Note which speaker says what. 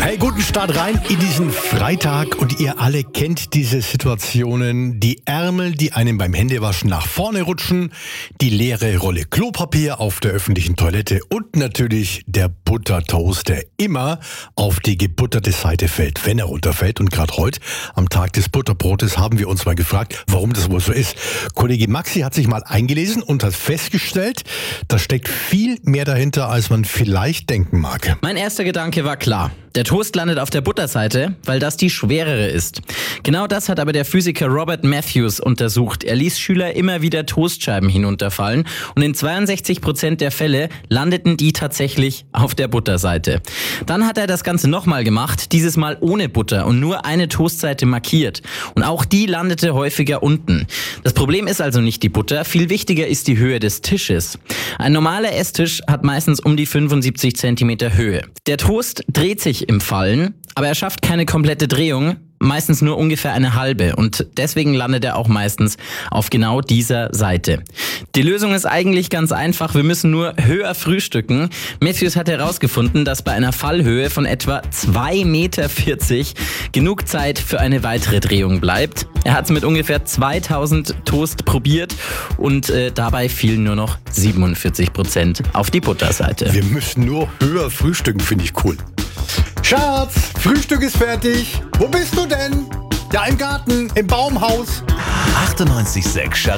Speaker 1: Hey, guten Start rein in diesen Freitag und ihr alle kennt diese Situationen. Die Ärmel, die einem beim Händewaschen nach vorne rutschen, die leere Rolle Klopapier auf der öffentlichen Toilette und natürlich der Buttertoast, der immer auf die gebutterte Seite fällt, wenn er runterfällt. Und gerade heute, am Tag des Butterbrotes, haben wir uns mal gefragt, warum das wohl so ist. Kollege Maxi hat sich mal eingelesen und hat festgestellt, da steckt viel mehr dahinter, als man vielleicht denken mag.
Speaker 2: Mein erster Gedanke war klar. Der Toast landet auf der Butterseite, weil das die schwerere ist. Genau das hat aber der Physiker Robert Matthews untersucht. Er ließ Schüler immer wieder Toastscheiben hinunterfallen und in 62% der Fälle landeten die tatsächlich auf der Butterseite. Dann hat er das Ganze nochmal gemacht, dieses Mal ohne Butter und nur eine Toastseite markiert. Und auch die landete häufiger unten. Das Problem ist also nicht die Butter, viel wichtiger ist die Höhe des Tisches. Ein normaler Esstisch hat meistens um die 75 cm Höhe. Der Toast dreht sich im Fallen, aber er schafft keine komplette Drehung, meistens nur ungefähr eine halbe und deswegen landet er auch meistens auf genau dieser Seite. Die Lösung ist eigentlich ganz einfach, wir müssen nur höher frühstücken. Matthews hat herausgefunden, dass bei einer Fallhöhe von etwa 2,40 Meter genug Zeit für eine weitere Drehung bleibt. Er hat es mit ungefähr 2000 Toast probiert und dabei fielen nur noch 47% auf die Butterseite.
Speaker 1: Wir müssen nur höher frühstücken, finde ich cool. Schatz, Frühstück ist fertig. Wo bist du denn? Ja, im Garten, im Baumhaus.
Speaker 3: 98,6